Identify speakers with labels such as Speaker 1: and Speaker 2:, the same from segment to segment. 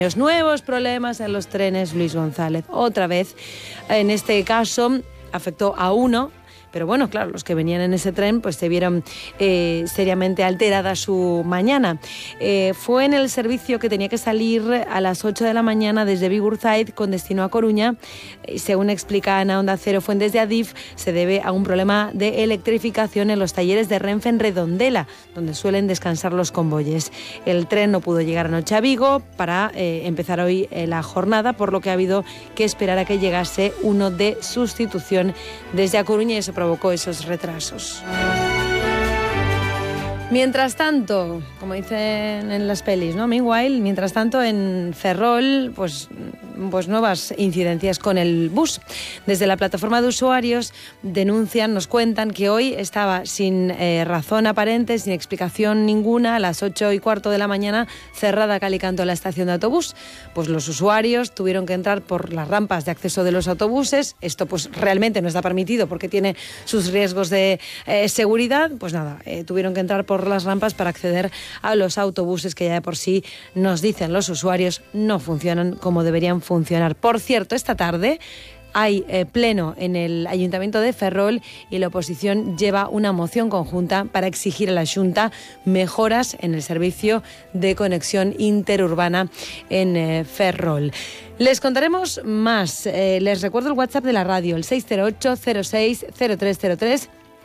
Speaker 1: Nuevos problemas en los trenes, Luis González. Otra vez, en este caso, afectó a uno. Pero bueno, claro, los que venían en ese tren pues se vieron seriamente alterada su mañana. Fue en el servicio que tenía que salir a las 8 de la mañana desde Bigorside con destino a Coruña. Según explican a Onda Cero fuentes de Adif, se debe a un problema de electrificación en los talleres de Renfe en Redondela, donde suelen descansar los convoyes. El tren no pudo llegar anoche a Vigo para empezar hoy la jornada, por lo que ha habido que esperar a que llegase uno de sustitución desde A Coruña y eso provocó esos retrasos. Mientras tanto, como dicen en las pelis, ¿no? Meanwhile, mientras tanto en Ferrol, pues nuevas incidencias con el bus. Desde la plataforma de usuarios denuncian, nos cuentan que hoy estaba sin razón aparente, sin explicación ninguna, a las 8:15 de la mañana, cerrada cal y canto la estación de autobús. Pues los usuarios tuvieron que entrar por las rampas de acceso de los autobuses. Esto pues realmente no está permitido porque tiene sus riesgos de seguridad. Pues nada, tuvieron que entrar por las rampas para acceder a los autobuses que ya de por sí, nos dicen los usuarios, no funcionan como deberían funcionar. Por cierto, esta tarde hay pleno en el Ayuntamiento de Ferrol y la oposición lleva una moción conjunta para exigir a la Xunta mejoras en el servicio de conexión interurbana en Ferrol. Les contaremos más. Les recuerdo el WhatsApp de la radio, el 608 06 0303.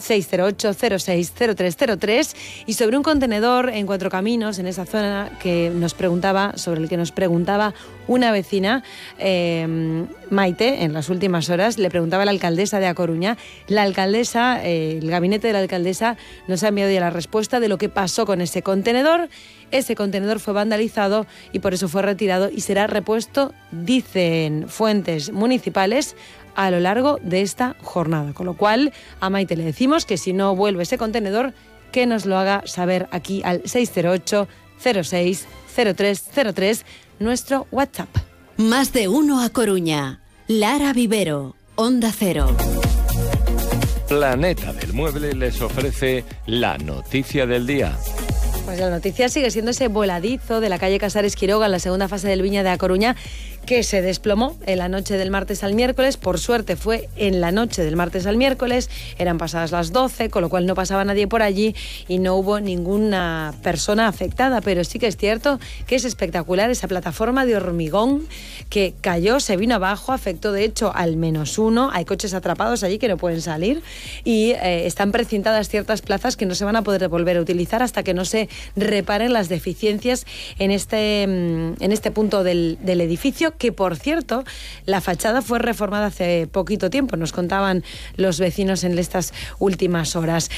Speaker 1: 608-06-0303 y sobre un contenedor en Cuatro Caminos, en esa zona sobre el que nos preguntaba una vecina, Maite, en las últimas horas, le preguntaba a la alcaldesa de A Coruña. La alcaldesa, el gabinete de la alcaldesa nos ha enviado ya la respuesta de lo que pasó con ese contenedor. Ese contenedor fue vandalizado y por eso fue retirado y será repuesto, dicen fuentes municipales, a lo largo de esta jornada. Con lo cual, a Maite le decimos que si no vuelve ese contenedor, que nos lo haga saber aquí al 608 06 0303, nuestro WhatsApp.
Speaker 2: Más de uno A Coruña. Lara Vivero, Onda Cero.
Speaker 3: Planeta del Mueble les ofrece la noticia del día.
Speaker 1: Pues la noticia sigue siendo ese voladizo de la calle Casares Quiroga en la segunda fase del Viña de A Coruña, que se desplomó en la noche del martes al miércoles. Por suerte fue en la noche del martes al miércoles, eran pasadas las 12, con lo cual no pasaba nadie por allí y no hubo ninguna persona afectada, pero sí que es cierto que es espectacular esa plataforma de hormigón que cayó, se vino abajo, afectó de hecho al -1, hay coches atrapados allí que no pueden salir y están precintadas ciertas plazas que no se van a poder volver a utilizar hasta que no se reparen las deficiencias en este punto del edificio, que por cierto, la fachada fue reformada hace poquito tiempo, nos contaban los vecinos en estas últimas horas.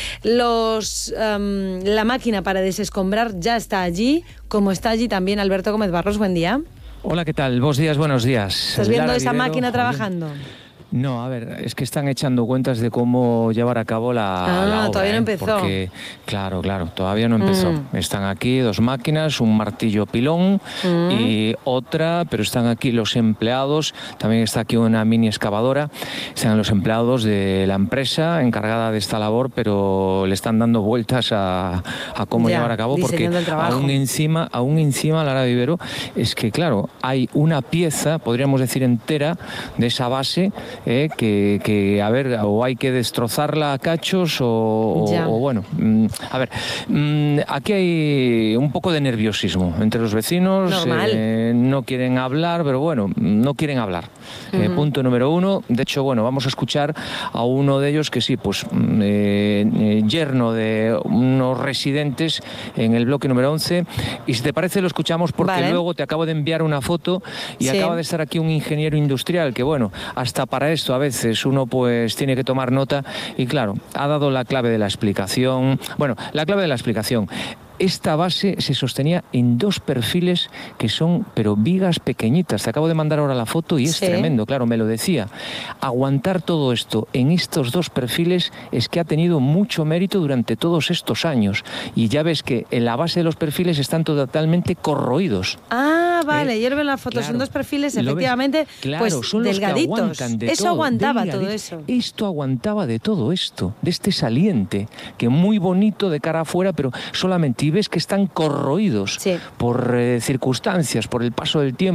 Speaker 1: La máquina para desescombrar ya está allí, como está allí también Alberto Gómez Barros. Buen día.
Speaker 4: Hola, ¿qué tal? Buenos días.
Speaker 1: ¿Estás viendo esa máquina trabajando?
Speaker 4: No, a ver, es que están echando cuentas de cómo llevar a cabo la obra.
Speaker 1: Todavía no empezó.
Speaker 4: Porque, claro, todavía no empezó. Están aquí 2 máquinas, un martillo pilón y otra, pero están aquí los empleados, también está aquí una mini excavadora, están los empleados de la empresa encargada de esta labor, pero le están dando vueltas a cómo llevar a cabo, porque aún encima, Lara Vivero, es que claro, hay una pieza, podríamos decir entera, de esa base, que a ver, o hay que destrozarla a cachos o bueno, a ver, aquí hay un poco de nerviosismo entre los vecinos. No quieren hablar, pero bueno, no quieren hablar. Punto número 1. De hecho, bueno, vamos a escuchar a uno de ellos que sí, pues yerno de unos residentes en el bloque número 11, y si te parece lo escuchamos porque luego te acabo de enviar una foto y acaba de estar aquí un ingeniero industrial que bueno, hasta para esto a veces uno pues tiene que tomar nota y claro, ha dado la clave de la explicación. Bueno, la clave de la explicación. Esta base se sostenía en 2 perfiles que son, pero vigas pequeñitas. Te acabo de mandar ahora la foto y es tremendo, claro, me lo decía. Aguantar todo esto en estos 2 perfiles es que ha tenido mucho mérito durante todos estos años. Y ya ves que en la base de los perfiles están totalmente corroídos.
Speaker 1: Ah, vale, yo lo veo en la foto, son 2 perfiles efectivamente pues
Speaker 4: son
Speaker 1: delgaditos. Eso aguantaba todo eso.
Speaker 4: Esto aguantaba de todo esto, de este saliente, que muy bonito de cara afuera, pero solamente y ves que están corroídos por circunstancias, por el paso del tiempo.